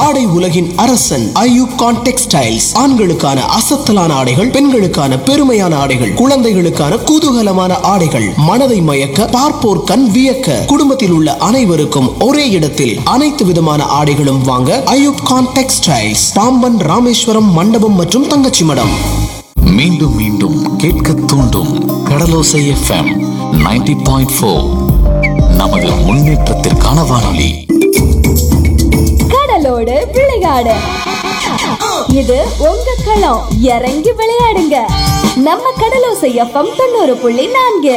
ஆடை உலகின் அரசன் ஐயூப் கான் டெக்ஸ்டைல்ஸ். ஆண்களுக்கான அசத்தலான ஆடைகள், பெண்களுக்கான பெருமையான ஆடைகள், குழந்தைகளுக்கான குதூகலமான ஆடைகள், மனதை மயக்க பார்ப்போர் கண் வியக்க, குடும்பத்தில் உள்ள அனைவருக்கும் ஒரே இடத்தில் அனைத்து விதமான ஆடைகளும் வாங்க ஐயூப் கான் டெக்ஸ்டைல்ஸ், பாம்பன் ராமேஸ்வரம் மண்டபம் மற்றும் தங்கச்சி மடம். மீண்டும் மீண்டும் கேட்க தூண்டும் கடலோசை எஃப்எம் 90.4. நமது முன்னேற்றத்திற்கான வானொலி. கடலோடு விளையாடு, இது உங்க களம். இறங்கி விளையாடுங்க. நம்ம கடலோசை எஃப்எம் 90.4.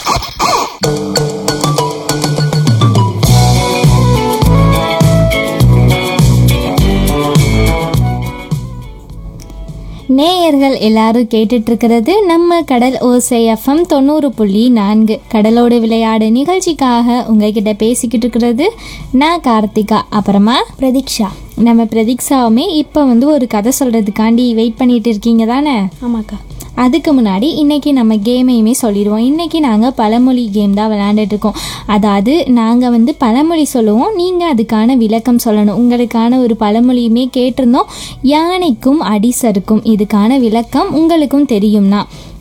நேயர்கள் எல்லாரும் கேட்டுட்டு இருக்கிறது நம்ம கடல் ஓசை எஃப்எம் 90.4 கடலோடு விளையாடு நிகழ்ச்சிக்காக உங்ககிட்ட பேசிக்கிட்டு இருக்கிறது நான் கார்த்திகா, அப்புறமா பிரதீக்ஷா. நம்ம பிரதீக்ஷாவுமே இப்போ வந்து ஒரு கதை சொல்கிறதுக்காண்டி வெயிட் பண்ணிட்டு இருக்கீங்க தானே? ஆமாக்கா. அதுக்கு முன்னாடி இன்றைக்கி நம்ம கேமையுமே சொல்லிடுவோம். இன்றைக்கி நாங்கள் பழமொழி கேம் தான் விளையாண்டுட்ருக்கோம். அதாவது நாங்கள் வந்து பழமொழி சொல்லுவோம், நீங்கள் அதுக்கான விளக்கம் சொல்லணும். உங்களுக்கான ஒரு பழமொழியுமே கேட்டிருந்தோம், யானைக்கும் அடி சறுக்கும். இதுக்கான விளக்கம் உங்களுக்கும் தெரியும்னா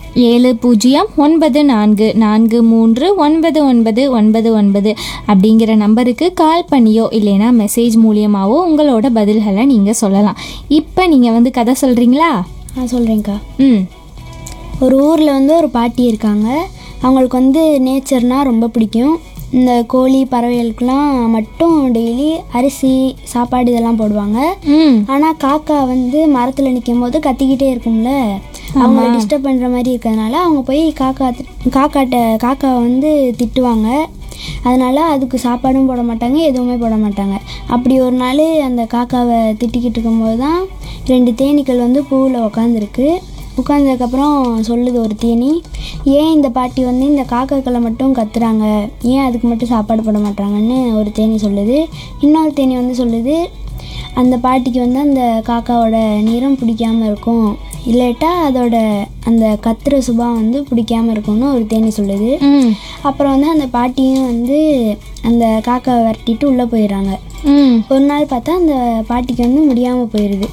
7094439999 அப்படிங்கிற நம்பருக்கு கால் பண்ணியோ இல்லைன்னா மெசேஜ் மூலியமாகவோ உங்களோட பதில்களை நீங்கள் சொல்லலாம். இப்போ நீங்கள் வந்து கதை சொல்கிறீங்களா? நான் சொல்கிறேங்க்கா. ம். ஒரு ஊரில் வந்து ஒரு பாட்டி இருக்காங்க. அவங்களுக்கு வந்து நேச்சர்னால் ரொம்ப பிடிக்கும். இந்த கோழி பறவைகளுக்கெலாம் மட்டும் டெய்லி அரிசி சாப்பாடு இதெல்லாம் போடுவாங்க. ஆனால் காக்கா வந்து மரத்தில் நிற்கும் போது கத்திக்கிட்டே இருக்கும்ல, அவங்க டிஸ்டர்ப் பண்ணுற மாதிரி இருக்கிறதுனால அவங்க போய் காக்காவை வந்து திட்டுவாங்க. அதனால் அதுக்கு சாப்பாடும் போட மாட்டாங்க, எதுவுமே போட மாட்டாங்க. அப்படி ஒரு நாள் அந்த காக்காவை திட்டிக்கிட்டு இருக்கும்போது தான் 2 தேனீக்கள் வந்து பூவில் உட்காந்ததுக்கப்புறம் சொல்லுது ஒரு தேனி, ஏன் இந்த பாட்டி வந்து இந்த காக்காக்களை மட்டும் கத்துறாங்க, ஏன் அதுக்கு மட்டும் சாப்பாடு போட மாட்டாங்கன்னு ஒரு தேனி சொல்லுது. இன்னொரு தேனி வந்து சொல்லுது, அந்த பாட்டிக்கு வந்து அந்த காக்காவோட நிறம் பிடிக்காமல் இருக்கும், இல்லாட்டா அதோட அந்த கத்துற சுபாவம் வந்து பிடிக்காமல் இருக்கும்னு ஒரு தேனி சொல்லுது. அப்புறம் வந்து அந்த பாட்டியும் வந்து அந்த காக்காவை விரட்டிட்டு உள்ளே போயிடுறாங்க. ஒரு நாள் பார்த்தா அந்த பாட்டிக்கு வந்து முடியாமல் போயிடுது.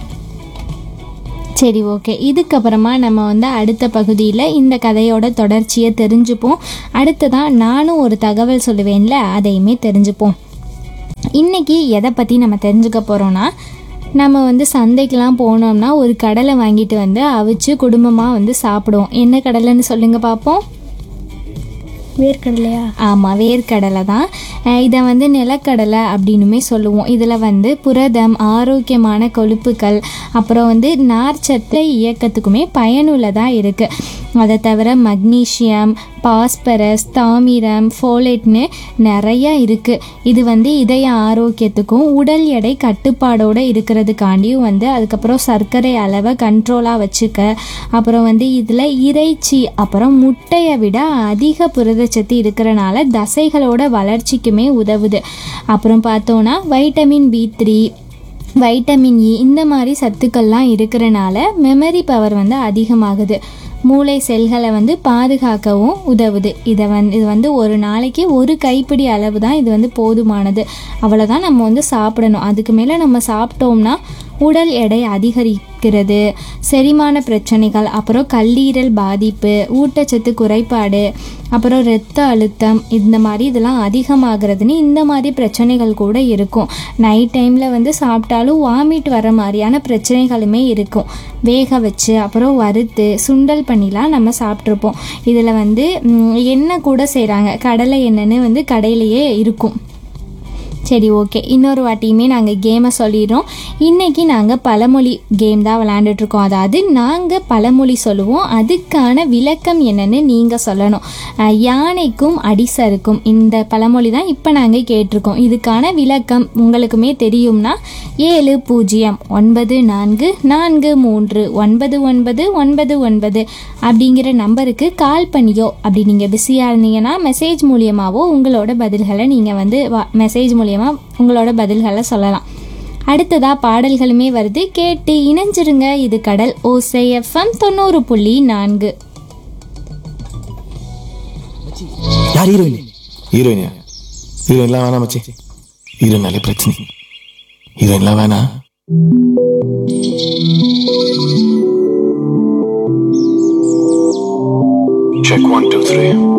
சரி, ஓகே. இதுக்கப்புறமா நம்ம வந்து அடுத்த பகுதியில் இந்த கதையோட தொடர்ச்சியை தெரிஞ்சுப்போம். அடுத்ததான் நானும் ஒரு தகவல் சொல்லுவேன்ல, அதையுமே தெரிஞ்சுப்போம். இன்றைக்கி எதை பற்றி நம்ம தெரிஞ்சுக்க போகிறோன்னா, நம்ம வந்து சந்தைக்கெலாம் போனோம்னா ஒரு கடலை வாங்கிட்டு வந்து அவிச்சு குடும்பமாக வந்து சாப்பிடுவோம். என்ன கடலைன்னு சொல்லுங்கள் பார்ப்போம். வேர்க்கடலையா? ஆமாம், வேர்க்கடலை தான். இதை வந்து நிலக்கடலை அப்படின்னுமே சொல்லுவோம். இதில் வந்து புரதம், ஆரோக்கியமான கொழுப்புகள், அப்புறம் வந்து நார்ச்சத்து இயக்கத்துக்குமே பயனுள்ளதாக இருக்குது. அதை தவிர மக்னீசியம், பாஸ்பரஸ், தாமிரம், ஃபோலேட்னு நிறையா இருக்குது. இது வந்து இதய ஆரோக்கியத்துக்கும் உடல் எடை கட்டுப்பாடோடு இருக்கிறதுக்காண்டியும் வந்து, அதுக்கப்புறம் சர்க்கரை அளவை கண்ட்ரோலாக வச்சுக்க, அப்புறம் வந்து இதில் இறைச்சி அப்புறம் முட்டையை விட அதிக புரதச்சத்து இருக்கிறனால தசைகளோட வளர்ச்சிக்குமே உதவுது. அப்புறம் பார்த்தோன்னா வைட்டமின் B3, வைட்டமின் E இந்த மாதிரி சத்துக்கள்லாம் இருக்கிறனால மெமரி பவர் வந்து அதிகமாகுது. மூளை செல்களை வந்து பாதுகாக்கவும் உதவுது. இது வந்து ஒரு நாளைக்கு ஒரு கைப்பிடி அளவு தான் இது வந்து போதுமானது. அவ்வளோதான் நம்ம வந்து சாப்பிடணும். அதுக்கு மேலே நம்ம சாப்பிட்டோம்னா உடல் எடை அதிகரிக்கிறது, செரிமான பிரச்சனைகள், அப்புறம் கல்லீரல் பாதிப்பு, ஊட்டச்சத்து குறைபாடு, அப்புறம் இரத்த அழுத்தம் இந்த மாதிரி இதெல்லாம் அதிகமாகிறதுன்னு இந்த மாதிரி பிரச்சனைகள் கூட இருக்கும். நைட் டைமில் வந்து சாப்பிட்டாலும் வாமிட் வர மாதிரியான பிரச்சனைகளுமே இருக்கும். வேக வச்சு அப்புறம் வறுத்து சுண்டல் பண்ணிலாம் நம்ம சாப்பிட்ருப்போம். இதில் வந்து எண்ணெய் கூட செய்கிறாங்க, கடலை எண்ணெய்னு வந்து கடையிலையே இருக்கும். சரி, ஓகே. இன்னொரு வாட்டியுமே நாங்கள் கேமை சொல்லிடுறோம். இன்றைக்கி நாங்கள் பழமொழி கேம் தான் விளையாண்டுட்ருக்கோம். அதாவது நாங்கள் பழமொழி சொல்லுவோம், அதுக்கான விளக்கம் என்னென்னு நீங்கள் சொல்லணும். யானைக்கும் அடி சறுக்கும் இந்த பழமொழி தான் இப்போ நாங்கள் கேட்டிருக்கோம். இதுக்கான விளக்கம் உங்களுக்குமே தெரியும்னா 7094439999 அப்படிங்கிற நம்பருக்கு கால் பண்ணியோ, அப்படி நீங்கள் பிஸியாக இருந்தீங்கன்னா மெசேஜ் மூலியமாகவோ உங்களோட பதில்களை நீங்கள் வந்து மெசேஜ் மூலியமாக உங்களோட பதில்களை சொல்லலாம். அடுத்ததாக பாடல்களுமே வருது, கேட்டு இணைஞ்சிருங்க. இது கடல் ஓசை எஃப்எம் 90.4. யார் ஹீரோயின்? ஹீரோயின்லாம் வேணாம் மச்சி. ஹீரோயினாலே பிரச்சனை. இதெல்லாம் வேணா. Check 1 2 3